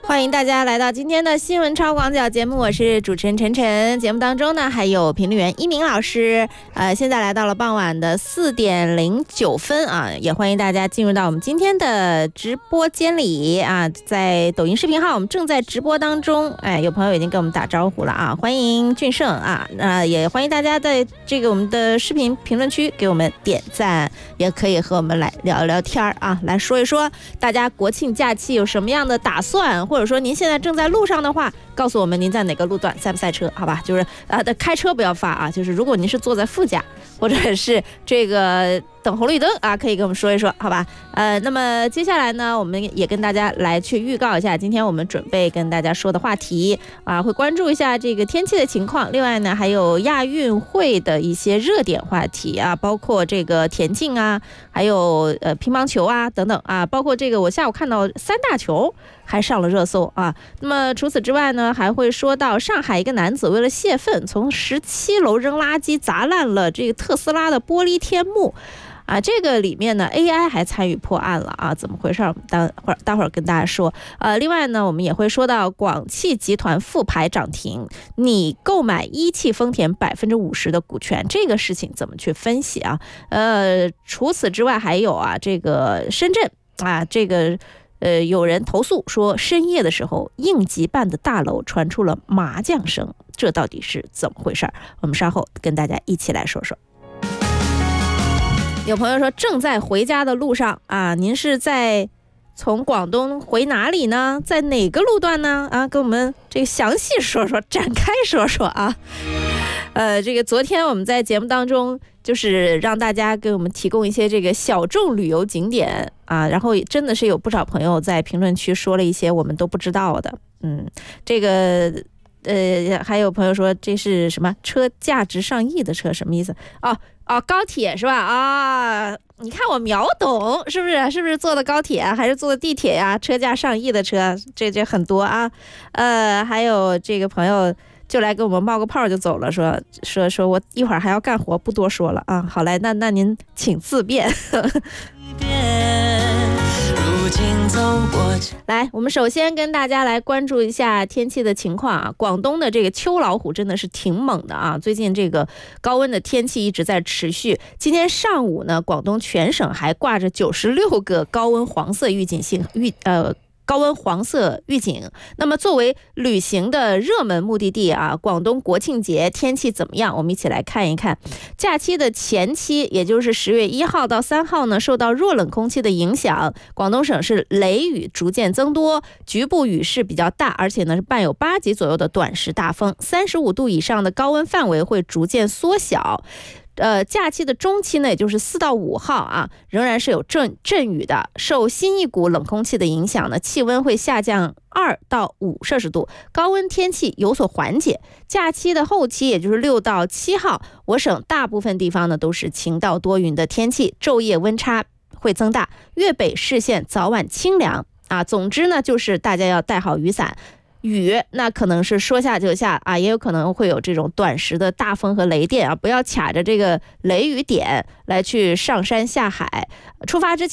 欢迎大家来到今天的新闻超广角节目，我是主持人晨晨。节目当中呢，还有评论员一鸣老师。现在来到了傍晚的4点09分啊，也欢迎大家进入到我们今天的直播间里啊，在抖音视频号我们正在直播当中。有朋友已经跟我们打招呼了啊，欢迎俊胜啊，也欢迎大家在这个我们的视频评论区给我们点赞，也可以和我们来聊聊天啊，来说一说大家国庆假期有什么样的打算。或者说您现在正在路上的话，告诉我们您在哪个路段，赛不赛车，好吧？就是开车不要发啊，就是如果您是坐在副驾或者是这个等红绿灯啊，可以跟我们说一说，好吧？那么接下来呢，我们也跟大家来去预告一下今天我们准备跟大家说的话题啊，会关注一下这个天气的情况。另外呢，还有亚运会的一些热点话题啊，包括这个田径啊，还有乒乓球啊等等啊，包括这个我下午看到三大球还上了热搜啊。那么除此之外呢，还会说到上海一个男子为了泄愤，从17楼扔垃圾砸烂了这个特斯拉的玻璃天幕啊，这个里面呢 AI 还参与破案了啊，怎么回事？我们待会儿跟大家说。另外呢，我们也会说到广汽集团复牌涨停，你购买一汽丰田50%的股权，这个事情怎么去分析啊？除此之外还有啊，这个深圳啊，这个有人投诉说深夜的时候应急办的大楼传出了麻将声，这到底是怎么回事？我们稍后跟大家一起来说说。有朋友说正在回家的路上啊，您是在从广东回哪里呢？在哪个路段呢？啊，跟我们这个详细说说，展开说说啊。这个昨天我们在节目当中就是让大家给我们提供一些这个小众旅游景点啊，然后真的是有不少朋友在评论区说了一些我们都不知道的。这个还有朋友说这是什么车价值上亿的车，什么意思？高铁是吧？啊，你看我秒懂，是不是？是不是坐的高铁还是坐的地铁呀？车价上亿的车，这很多啊。还有这个朋友就来给我们冒个泡就走了，说我一会儿还要干活，不多说了啊。好嘞，那您请自便。来，我们首先跟大家来关注一下天气的情况啊。广东的这个秋老虎真的是挺猛的啊，最近这个高温的天气一直在持续。今天上午呢，广东全省还挂着96个高温黄色预警那么作为旅行的热门目的地啊，广东国庆节天气怎么样？我们一起来看一看。假期的前期，也就是10月1号到3号呢，受到弱冷空气的影响，广东省是雷雨逐渐增多，局部雨势比较大，而且呢是伴有8级左右的短时大风，35度以上的高温范围会逐渐缩小。假期的中期呢，也就是4到5号啊，仍然是有阵雨的。受新一股冷空气的影响呢，气温会下降2到5摄氏度，高温天气有所缓解。假期的后期，也就是6到7号，我省大部分地方呢都是晴到多云的天气，昼夜温差会增大，粤北市县早晚清凉啊。总之呢，就是大家要带好雨伞。雨那可能是说下就下啊，也有可能会有这种短时的大风和雷电啊，不要卡着这个雷雨点来去上山下海。出发之前